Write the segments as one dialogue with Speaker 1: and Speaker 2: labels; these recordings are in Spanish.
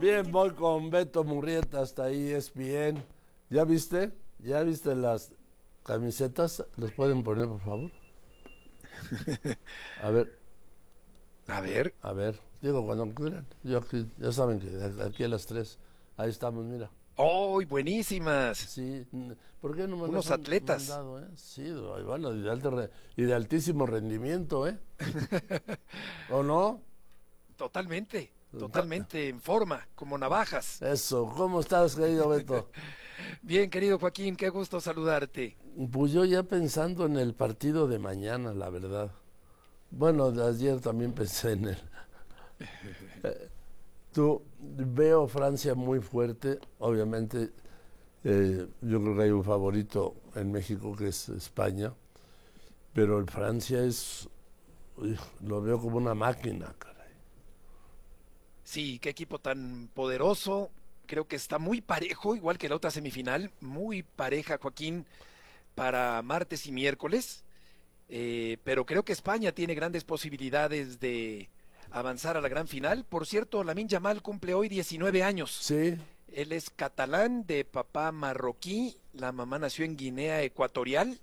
Speaker 1: Bien, voy con Beto Murrieta hasta ahí, ESPN. ¿Ya viste? ¿Ya viste las camisetas? ¿Las pueden poner, por favor? A ver,
Speaker 2: A ver.
Speaker 1: a ver. Digo, cuando quieran. Yo aquí, ya saben que aquí a las 3. Ahí estamos, mira.
Speaker 2: ¡Oh, buenísimas!
Speaker 1: Sí, ¿por qué no me las
Speaker 2: Unos
Speaker 1: han
Speaker 2: atletas.
Speaker 1: mandado, eh? Sí, bueno, y de altísimo rendimiento, ¿eh? ¿O no?
Speaker 2: Totalmente, totalmente en forma, como navajas.
Speaker 1: Eso, ¿cómo estás, querido Beto?
Speaker 2: Bien, querido Joaquín, qué gusto saludarte.
Speaker 1: Pues yo ya pensando en el partido de mañana, la verdad. Bueno, de ayer también pensé en él. Tú, veo Francia muy fuerte, obviamente. Yo creo que hay un favorito en México que es España, pero el Francia es, uy, lo veo como una máquina, caray.
Speaker 2: Sí, qué equipo tan poderoso. Creo que está muy parejo, igual que la otra semifinal. Muy pareja, Joaquín, para martes y miércoles. Pero creo que España tiene grandes posibilidades de avanzar a la gran final. Por cierto, Lamine Yamal cumple hoy 19 años.
Speaker 1: Sí,
Speaker 2: Él es catalán, de papá marroquí, la mamá nació en Guinea Ecuatorial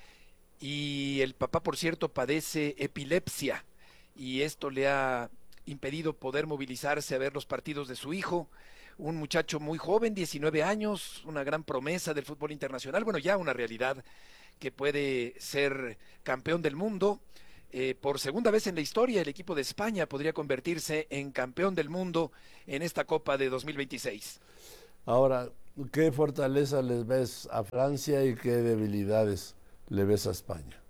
Speaker 2: y el papá, por cierto, padece epilepsia y esto le ha impedido poder movilizarse a ver los partidos de su hijo. Un muchacho muy joven, 19 años, una gran promesa del fútbol internacional, bueno, ya una realidad que puede ser campeón del mundo. Por segunda vez en la historia, el equipo de España podría convertirse en campeón del mundo en esta Copa de 2026.
Speaker 1: ahora, ¿qué fortaleza les ves a Francia y qué debilidades le ves a España?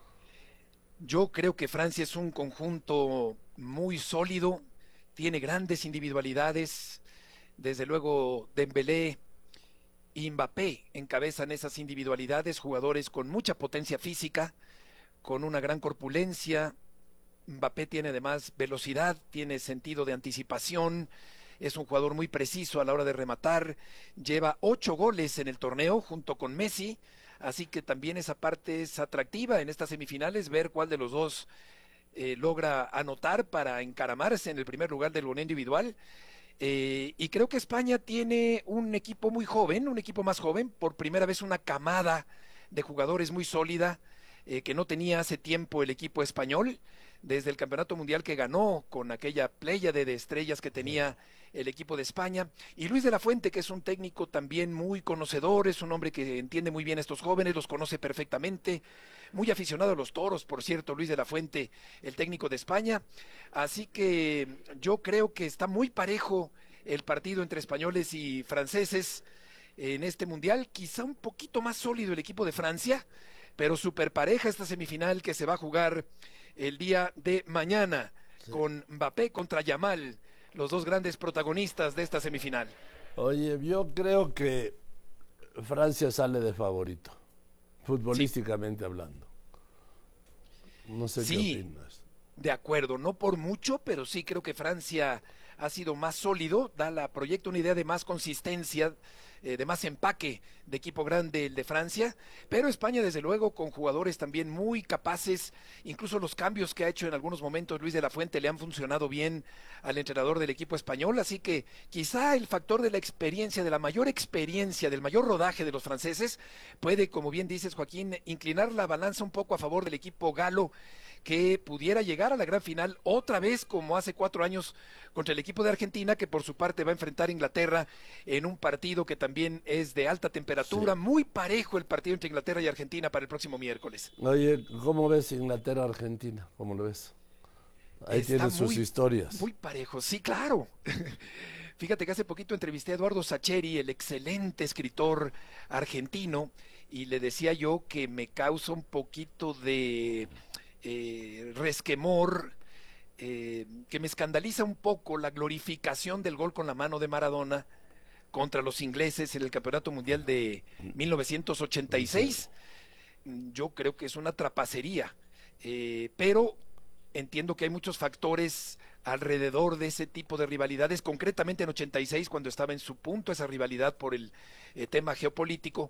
Speaker 2: Yo creo que Francia es un conjunto muy sólido, tiene grandes individualidades, desde luego Dembélé y Mbappé encabezan esas individualidades, jugadores con mucha potencia física, con una gran corpulencia. Mbappé tiene además velocidad, tiene sentido de anticipación, es un jugador muy preciso a la hora de rematar, lleva 8 goles en el torneo junto con Messi, así que también esa parte es atractiva en estas semifinales, ver cuál de los dos logra anotar para encaramarse en el primer lugar del boneo individual. Y creo que España tiene un equipo muy joven, un equipo más joven, por primera vez una camada de jugadores muy sólida que no tenía hace tiempo el equipo español, desde el campeonato mundial que ganó con aquella pléyade de estrellas que tenía el equipo de España. Y Luis de la Fuente, que es un técnico también muy conocedor, es un hombre que entiende muy bien a estos jóvenes, los conoce perfectamente, muy aficionado a los toros, por cierto, Luis de la Fuente, el técnico de España. Así que yo creo que está muy parejo el partido entre españoles y franceses en este mundial, quizá un poquito más sólido el equipo de Francia, pero super pareja esta semifinal que se va a jugar el día de mañana
Speaker 1: Sí.
Speaker 2: con Mbappé contra Yamal, los dos grandes protagonistas de esta semifinal.
Speaker 1: Oye, yo creo que Francia sale de favorito,
Speaker 2: Sí,
Speaker 1: futbolísticamente hablando. No sé qué
Speaker 2: sí,
Speaker 1: opinas.
Speaker 2: de acuerdo, no por mucho, pero sí creo que Francia ha sido más sólido, proyecta una idea de más consistencia, de más empaque de equipo grande el de Francia, pero España desde luego con jugadores también muy capaces, incluso los cambios que ha hecho en algunos momentos Luis de la Fuente le han funcionado bien al entrenador del equipo español, así que quizá el factor de la experiencia, de la mayor experiencia, del mayor rodaje de los franceses, puede, como bien dices Joaquín, inclinar la balanza un poco a favor del equipo galo que pudiera llegar a la gran final otra vez como hace 4 años contra el equipo de Argentina, que por su parte va a enfrentar a Inglaterra en un partido que también es de alta
Speaker 1: Sí.
Speaker 2: temperatura, muy parejo el partido entre Inglaterra y Argentina para el próximo miércoles.
Speaker 1: Oye, ¿cómo ves Inglaterra-Argentina? ¿Cómo lo ves? Ahí
Speaker 2: Está
Speaker 1: tiene sus
Speaker 2: muy,
Speaker 1: historias.
Speaker 2: muy parejo, sí, claro. Fíjate que hace poquito entrevisté a Eduardo Sacheri, el excelente escritor argentino, y le decía yo que me causa un poquito de resquemor, que me escandaliza un poco la glorificación del gol con la mano de Maradona contra los ingleses en el Campeonato Mundial de
Speaker 1: Sí.
Speaker 2: 1986. Yo creo que es una trapacería, pero entiendo que hay muchos factores alrededor de ese tipo de rivalidades, concretamente en 86, cuando estaba en su punto esa rivalidad por el tema geopolítico,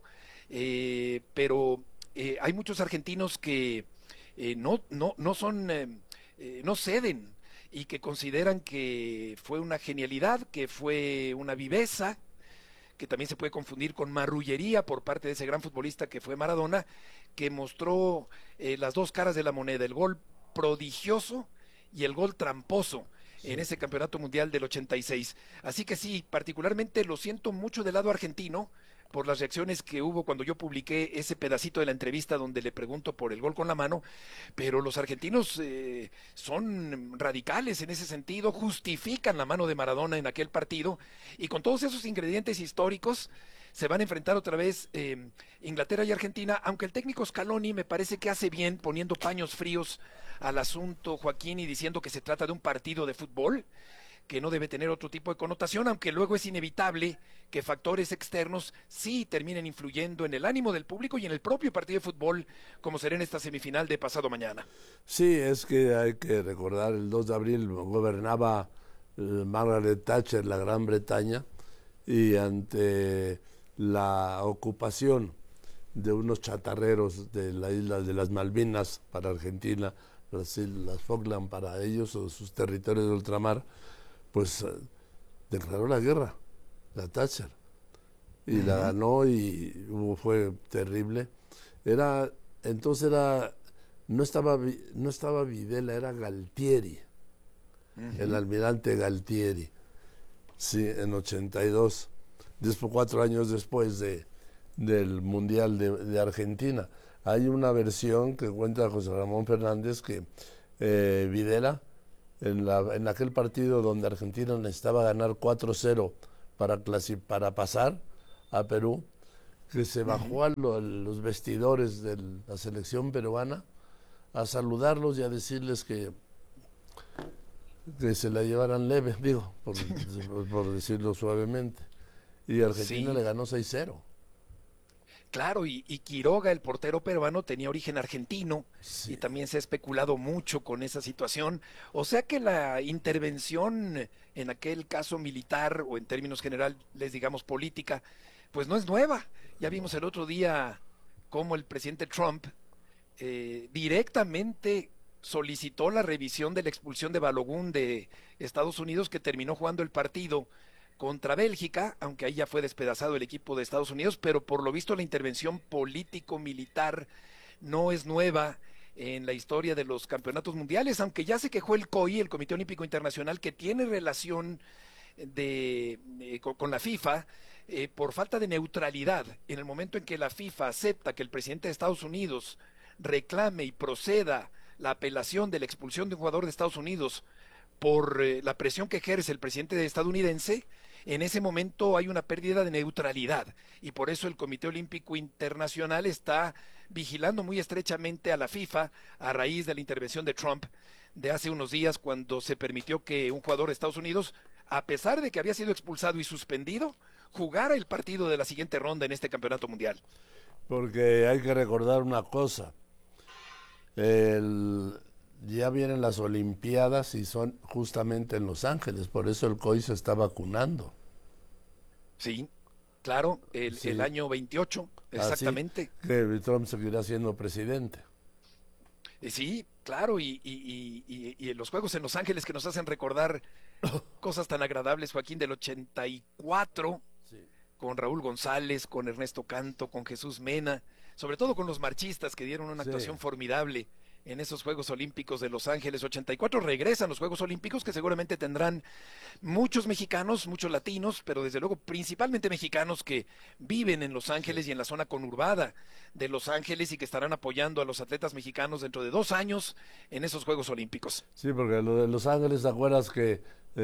Speaker 2: pero hay muchos argentinos que no ceden y que consideran que fue una genialidad, que fue una viveza, que también se puede confundir con marrullería por parte de ese gran futbolista que fue Maradona, que mostró las dos caras de la moneda, el gol prodigioso y el gol tramposo en ese campeonato mundial del 86. Así que sí, particularmente lo siento mucho del lado argentino por las reacciones que hubo cuando yo publiqué ese pedacito de la entrevista donde le pregunto por el gol con la mano, pero los argentinos son radicales en ese sentido, justifican la mano de Maradona en aquel partido, y con todos esos ingredientes históricos se van a enfrentar otra vez Inglaterra y Argentina, aunque el técnico Scaloni me parece que hace bien poniendo paños fríos al asunto, Joaquín, y diciendo que se trata de un partido de fútbol, que no debe tener otro tipo de connotación, aunque luego es inevitable que factores externos sí terminen influyendo en el ánimo del público y en el propio partido de fútbol, como será en esta semifinal de pasado mañana.
Speaker 1: Sí, es que hay que recordar, el 2 de abril gobernaba Margaret Thatcher, la Gran Bretaña, y ante la ocupación de unos chatarreros de la isla de las Malvinas para Argentina, las Falkland para ellos o sus territorios de ultramar, pues declaró la guerra, la Thatcher, y la ganó y fue terrible. Entonces no estaba Videla, era Galtieri, el almirante Galtieri, sí, en 82, después 4 años después del Mundial de Argentina. Hay una versión que cuenta José Ramón Fernández que Videla, en aquel partido donde Argentina necesitaba ganar 4-0 para pasar a Perú, que se bajó a los vestidores de la selección peruana a saludarlos y a decirles que se la llevaran leve, digo, por decirlo suavemente. Y Argentina le ganó 6-0.
Speaker 2: Claro, y Quiroga, el portero peruano, tenía origen argentino,
Speaker 1: Sí.
Speaker 2: y también se ha especulado mucho con esa situación. O sea que la intervención en aquel caso militar, o en términos generales, digamos política, pues no es nueva. Ya vimos el otro día cómo el presidente Trump directamente solicitó la revisión de la expulsión de Balogun de Estados Unidos, que terminó jugando el partido contra Bélgica, aunque ahí ya fue despedazado el equipo de Estados Unidos, pero por lo visto la intervención político-militar no es nueva en la historia de los campeonatos mundiales, aunque ya se quejó el COI, el Comité Olímpico Internacional, que tiene relación con la FIFA, por falta de neutralidad. En el momento en que la FIFA acepta que el presidente de Estados Unidos reclame y proceda la apelación de la expulsión de un jugador de Estados Unidos por la presión que ejerce el presidente estadounidense, en ese momento hay una pérdida de neutralidad, y por eso el Comité Olímpico Internacional está vigilando muy estrechamente a la FIFA a raíz de la intervención de Trump de hace unos días, cuando se permitió que un jugador de Estados Unidos, a pesar de que había sido expulsado y suspendido, jugara el partido de la siguiente ronda en este campeonato mundial.
Speaker 1: Porque hay que recordar una cosa, ya vienen las Olimpiadas y son justamente en Los Ángeles, por eso el COI se está vacunando.
Speaker 2: Sí, claro,
Speaker 1: Sí.
Speaker 2: el año 28, exactamente.
Speaker 1: Así que Trump seguirá siendo presidente.
Speaker 2: Sí, claro, y en los Juegos en Los Ángeles, que nos hacen recordar cosas tan agradables, Joaquín, del 84,
Speaker 1: Sí.
Speaker 2: con Raúl González, con Ernesto Canto, con Jesús Mena, sobre todo con los marchistas, que dieron una
Speaker 1: Sí.
Speaker 2: actuación formidable en esos Juegos Olímpicos de Los Ángeles 84. Regresan los Juegos Olímpicos, que seguramente tendrán muchos mexicanos, muchos latinos, pero desde luego principalmente mexicanos que viven en Los Ángeles y en la zona conurbada de Los Ángeles, y que estarán apoyando a los atletas mexicanos dentro de 2 años en esos Juegos Olímpicos.
Speaker 1: Sí, porque lo de Los Ángeles, ¿te acuerdas que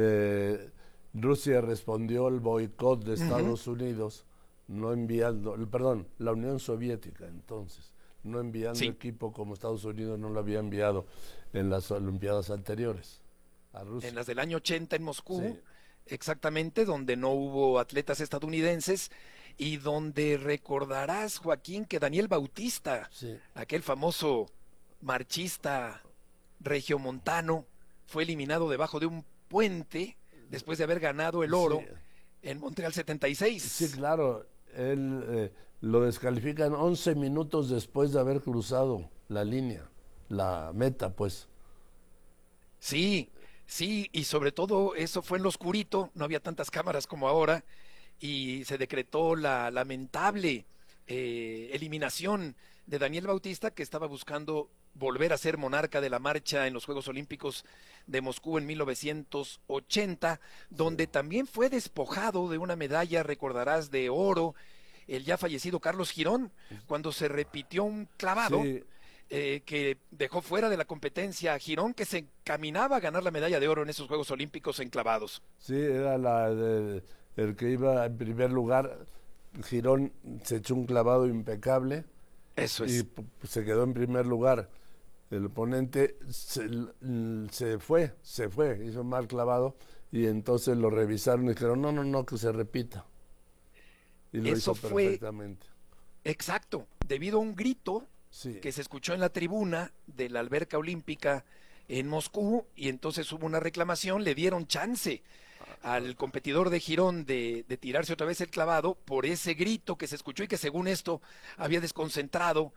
Speaker 1: Rusia respondió al boicot de Estados Unidos, no enviando, perdón, la Unión Soviética entonces, no enviando
Speaker 2: Sí.
Speaker 1: equipo como Estados Unidos no lo había enviado en las Olimpiadas anteriores a Rusia?
Speaker 2: En las del año 80 en Moscú,
Speaker 1: Sí.
Speaker 2: exactamente, donde no hubo atletas estadounidenses, y donde recordarás, Joaquín, que Daniel Bautista,
Speaker 1: Sí.
Speaker 2: aquel famoso marchista regiomontano, fue eliminado debajo de un puente después de haber ganado el oro
Speaker 1: Sí.
Speaker 2: en Montreal 76.
Speaker 1: Sí, claro, él lo descalifican 11 minutos después de haber cruzado la línea, la meta, pues.
Speaker 2: Sí, Sí, y sobre todo eso fue en lo oscurito, no había tantas cámaras como ahora, y se decretó la lamentable eliminación de Daniel Bautista, que estaba buscando volver a ser monarca de la marcha en los Juegos Olímpicos de Moscú en 1980,
Speaker 1: Sí,
Speaker 2: donde también fue despojado de una medalla, recordarás, de oro, el ya fallecido Carlos Girón, cuando se repitió un clavado
Speaker 1: sí,
Speaker 2: que dejó fuera de la competencia a Girón, que se encaminaba a ganar la medalla de oro en esos Juegos Olímpicos en clavados.
Speaker 1: sí, era el que iba en primer lugar. Girón se echó un clavado impecable
Speaker 2: Eso
Speaker 1: y
Speaker 2: es.
Speaker 1: se quedó en primer lugar. El oponente se fue, hizo un mal clavado y entonces lo revisaron y dijeron, no, no, no, que se repita. Y lo
Speaker 2: Eso
Speaker 1: hizo
Speaker 2: fue
Speaker 1: perfectamente.
Speaker 2: exacto, debido a un grito
Speaker 1: Sí,
Speaker 2: que se escuchó en la tribuna de la alberca olímpica en Moscú y entonces hubo una reclamación, le dieron chance al competidor de Girón de tirarse otra vez el clavado por ese grito que se escuchó y que según esto había desconcentrado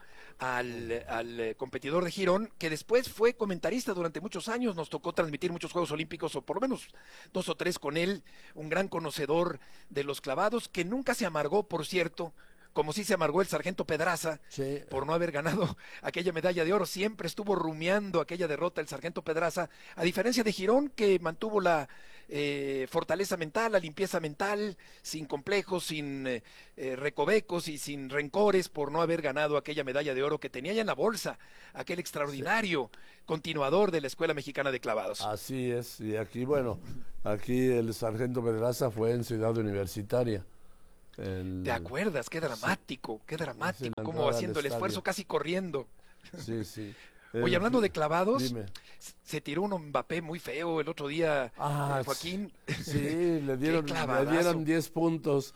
Speaker 2: al competidor de Girón, que después fue comentarista durante muchos años, nos tocó transmitir muchos Juegos Olímpicos o por lo menos 2 o 3 con él, un gran conocedor de los clavados, que nunca se amargó, por cierto, como sí se amargó el sargento Pedraza
Speaker 1: sí,
Speaker 2: por no haber ganado aquella medalla de oro, siempre estuvo rumiando aquella derrota el sargento Pedraza, a diferencia de Girón, que mantuvo la fortaleza mental, la limpieza mental, sin complejos, sin recovecos y sin rencores por no haber ganado aquella medalla de oro que tenía ya en la bolsa, aquel
Speaker 1: sí.
Speaker 2: extraordinario continuador de la Escuela Mexicana de Clavados.
Speaker 1: Así es. Y aquí, bueno, aquí el sargento Pedraza fue en Ciudad Universitaria.
Speaker 2: ¿Te
Speaker 1: El,
Speaker 2: acuerdas?
Speaker 1: sí,
Speaker 2: Qué
Speaker 1: es en
Speaker 2: dramático,
Speaker 1: la
Speaker 2: como
Speaker 1: entrada al
Speaker 2: haciendo el esfuerzo,
Speaker 1: estadio.
Speaker 2: casi corriendo.
Speaker 1: Sí, sí.
Speaker 2: Oye,
Speaker 1: El,
Speaker 2: hablando de clavados,
Speaker 1: dime.
Speaker 2: se tiró un Mbappé muy feo el otro día,
Speaker 1: Ah,
Speaker 2: Joaquín.
Speaker 1: sí,
Speaker 2: Qué
Speaker 1: le dieron
Speaker 2: clavadazo,
Speaker 1: 10 puntos.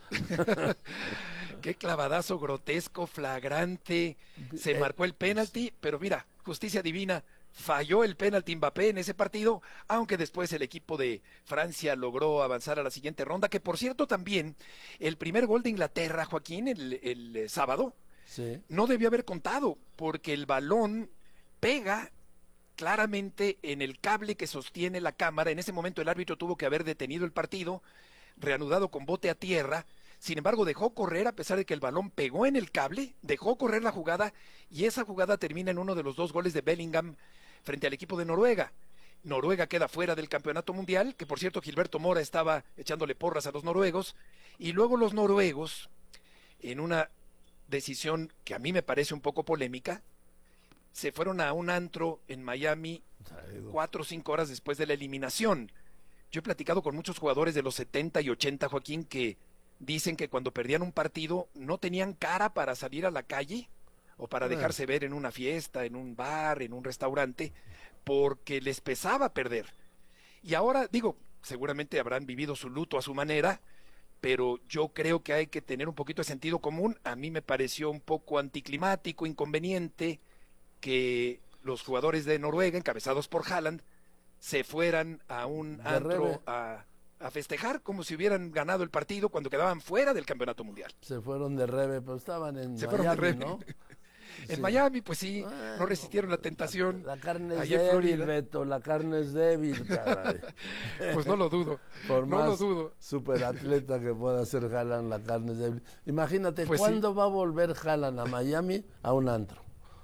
Speaker 2: qué clavadazo grotesco, flagrante. Se
Speaker 1: Eh,
Speaker 2: marcó el penalti, pero mira, justicia divina, falló el penalti Mbappé en ese partido, aunque después el equipo de Francia logró avanzar a la siguiente ronda, que por cierto también el primer gol de Inglaterra, Joaquín, el sábado,
Speaker 1: sí,
Speaker 2: no debió haber contado, porque el balón pega claramente en el cable que sostiene la cámara. En ese momento el árbitro tuvo que haber detenido el partido, reanudado con bote a tierra. Sin embargo, dejó correr a pesar de que el balón pegó en el cable, dejó correr la jugada y esa jugada termina en uno de los 2 goles de Bellingham frente al equipo de Noruega. Noruega queda fuera del campeonato mundial, que por cierto Gilberto Mora estaba echándole porras a los noruegos, y luego los noruegos, en una decisión que a mí me parece un poco polémica, se fueron a un antro en Miami
Speaker 1: traigo.
Speaker 2: 4 o 5 horas después de la eliminación. Yo he platicado con muchos jugadores de los 70 y 80, Joaquín, que dicen que cuando perdían un partido no tenían cara para salir a la calle o para
Speaker 1: Bueno,
Speaker 2: dejarse ver en una fiesta, en un bar, en un restaurante, porque les pesaba perder. Y ahora, digo, seguramente habrán vivido su luto a su manera, pero yo creo que hay que tener un poquito de sentido común. A mí me pareció un poco anticlimático, inconveniente, que los jugadores de Noruega, encabezados por Haaland, se fueran a un
Speaker 1: de Rebe
Speaker 2: antro a festejar como si hubieran ganado el partido cuando quedaban fuera del campeonato mundial.
Speaker 1: se fueron de Rebe, pero estaban en
Speaker 2: Se fueron de
Speaker 1: Miami,
Speaker 2: Rebe.
Speaker 1: ¿no?
Speaker 2: En
Speaker 1: Sí.
Speaker 2: Miami, pues sí, no
Speaker 1: Bueno,
Speaker 2: resistieron la tentación
Speaker 1: la carne es
Speaker 2: allá en
Speaker 1: débil,
Speaker 2: Florida.
Speaker 1: Beto, la carne es débil, caray.
Speaker 2: Pues no lo dudo,
Speaker 1: Por
Speaker 2: no lo
Speaker 1: más
Speaker 2: dudo.
Speaker 1: superatleta que pueda ser Haaland, la carne es débil. Imagínate,
Speaker 2: Pues sí,
Speaker 1: ¿cuándo va a volver Haaland a Miami a un antro?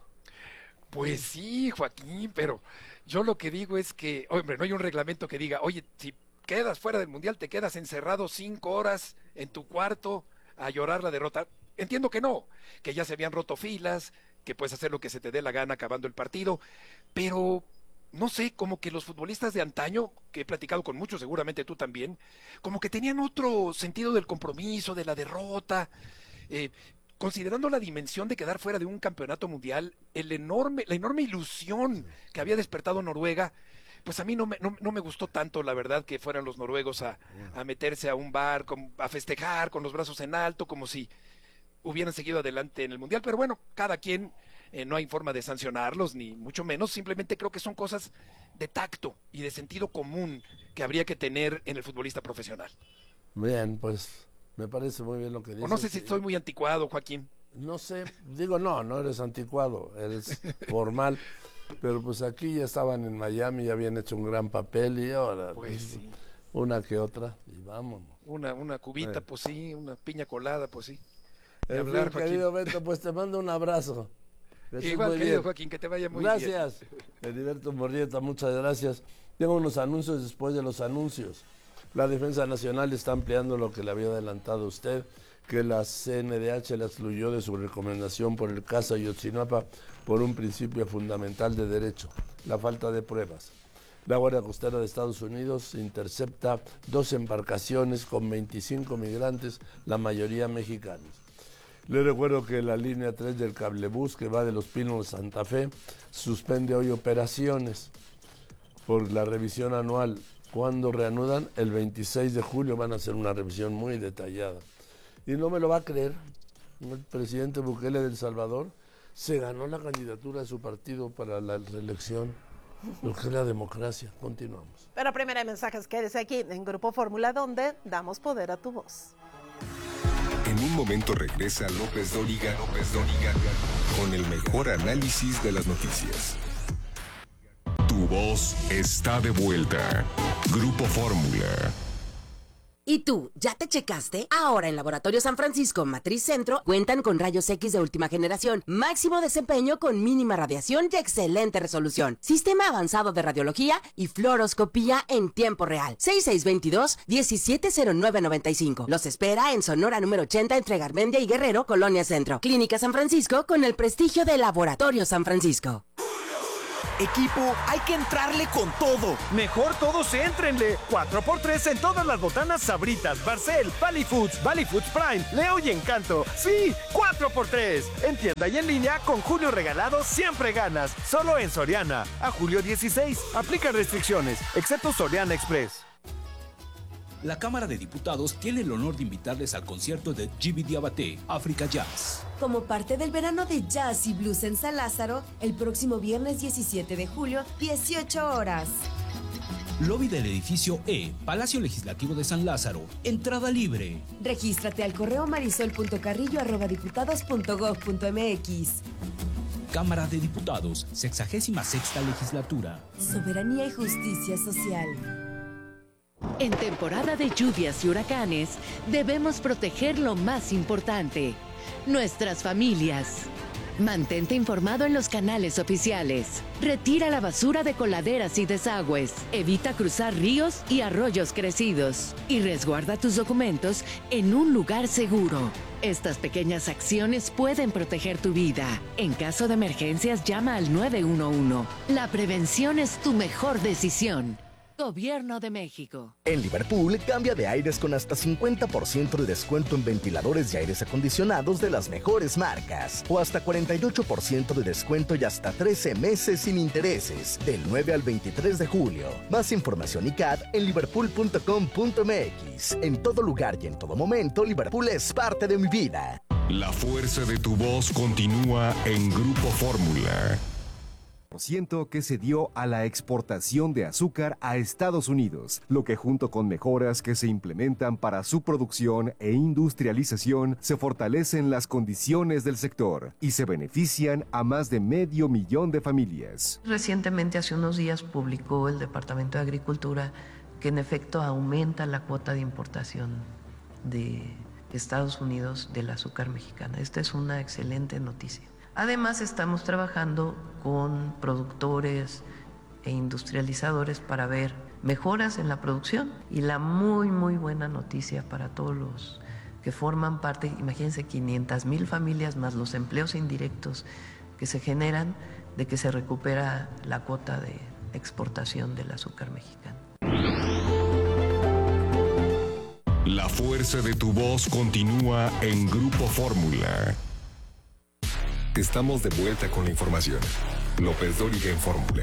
Speaker 2: pues sí, Joaquín, pero yo lo que digo es que, hombre, no hay un reglamento que diga, oye, si quedas fuera del mundial, te quedas encerrado 5 horas en tu cuarto a llorar la derrota. Entiendo que no, que ya se habían roto filas, que puedes hacer lo que se te dé la gana acabando el partido, pero no sé, como que los futbolistas de antaño, que he platicado con muchos, seguramente tú también, como que tenían otro sentido del compromiso, de la derrota, eh, considerando la dimensión de quedar fuera de un campeonato mundial, la enorme ilusión que había despertado Noruega, pues a mí no me gustó tanto, la verdad, que fueran los noruegos a meterse a un bar, a festejar con los brazos en alto, como si hubieran seguido adelante en el mundial. Pero bueno, cada quien, no hay forma de sancionarlos, ni mucho menos, simplemente creo que son cosas de tacto y de sentido común que habría que tener en el futbolista profesional.
Speaker 1: Bien, pues me parece muy bien lo que
Speaker 2: O no sé
Speaker 1: dices.
Speaker 2: si estoy muy anticuado, Joaquín.
Speaker 1: No sé, digo, no, no eres anticuado, eres formal. pero pues aquí ya estaban en Miami, ya habían hecho un gran papel y ahora
Speaker 2: Pues sí.
Speaker 1: una que otra y vámonos.
Speaker 2: Una cubita, pues sí, una piña colada, pues sí. De
Speaker 1: En
Speaker 2: hablar,
Speaker 1: fin, querido Beto, pues te mando un abrazo. Que estés
Speaker 2: Igual,
Speaker 1: muy
Speaker 2: querido
Speaker 1: bien.
Speaker 2: Joaquín, que te vaya muy bien.
Speaker 1: Gracias, Heriberto Murrieta, muchas gracias. Tengo unos anuncios después de los anuncios. La Defensa Nacional está ampliando lo que le había adelantado usted, que la CNDH la excluyó de su recomendación por el caso Ayotzinapa por un principio fundamental de derecho, la falta de pruebas. La Guardia Costera de Estados Unidos intercepta 2 embarcaciones con 25 migrantes, la mayoría mexicanos. Le recuerdo que la línea 3 del cablebús que va de Los Pinos a Santa Fe suspende hoy operaciones por la revisión anual. Cuando reanudan, el 26 de julio van a hacer una revisión muy detallada. Y no me lo va a creer, el presidente Bukele de El Salvador se ganó la candidatura de su partido para la reelección, lo que es la democracia. Continuamos.
Speaker 3: Pero primero hay mensajes, quédese aquí en Grupo Fórmula, donde damos poder a tu voz.
Speaker 4: En un momento regresa López Dóriga con el mejor análisis de las noticias. Tu voz está de vuelta. Grupo Fórmula.
Speaker 5: ¿Y tú, ya te checaste? Ahora en Laboratorio San Francisco Matriz Centro cuentan con rayos X de última generación, máximo desempeño con mínima radiación y excelente resolución, sistema avanzado de radiología y fluoroscopía en tiempo real. 6622-170995. Los espera en Sonora número 80 entre Garmendia y Guerrero, Colonia Centro. Clínica San Francisco con el prestigio de Laboratorio San Francisco.
Speaker 6: Equipo, hay que entrarle con todo.
Speaker 7: Mejor todos éntrenle. 4x3 en todas las botanas Sabritas, Barcel, Valley Foods Prime, Leo y Encanto. Sí, 4x3. En tienda y en línea, con Julio Regalado siempre ganas. Solo en Soriana. A julio 16. Aplica restricciones, excepto Soriana Express.
Speaker 8: La Cámara de Diputados tiene el honor de invitarles al concierto de Jimmy Diabaté, Africa Jazz.
Speaker 9: Como parte del verano de Jazz y Blues en San Lázaro, el próximo viernes 17 de julio, 18 horas.
Speaker 8: Lobby del edificio E, Palacio Legislativo de San Lázaro. Entrada libre.
Speaker 9: Regístrate al correo marisol.carrillo@diputados.gov.mx.
Speaker 8: Cámara de Diputados, 66ª Legislatura.
Speaker 9: Soberanía y justicia social.
Speaker 10: En temporada de lluvias y huracanes, debemos proteger lo más importante, nuestras familias. Mantente informado en los canales oficiales. Retira la basura de coladeras y desagües. Evita cruzar ríos y arroyos crecidos. Y resguarda tus documentos en un lugar seguro. Estas pequeñas acciones pueden proteger tu vida. En caso de emergencias, llama al 911. La prevención es tu mejor decisión. Gobierno de México.
Speaker 6: En Liverpool, cambia de aires con hasta 50% de descuento en ventiladores y aires acondicionados de las mejores marcas. O hasta 48% de descuento y hasta 13 meses sin intereses. Del 9 al 23 de julio. Más información y CAD en liverpool.com.mx. En todo lugar y en todo momento, Liverpool es parte de mi vida.
Speaker 4: La fuerza de tu voz continúa en Grupo Fórmula.
Speaker 11: Siento que se dio a la exportación de azúcar a Estados Unidos, lo que junto con mejoras que se implementan para su producción e industrialización, se fortalecen las condiciones del sector y se benefician a más de 500,000 de familias.
Speaker 12: Recientemente, hace unos días, publicó el Departamento de Agricultura que en efecto aumenta la cuota de importación de Estados Unidos del azúcar mexicana. Esta es una excelente noticia. Además, estamos trabajando con productores e industrializadores para ver mejoras en la producción. Y la muy buena noticia para todos los que forman parte, imagínense 500,000 familias más los empleos indirectos que se generan, de que se recupera la cuota de exportación del azúcar mexicano.
Speaker 4: La fuerza de tu voz continúa en Grupo Fórmula. Estamos de vuelta con la información. López Dóriga en Fórmula.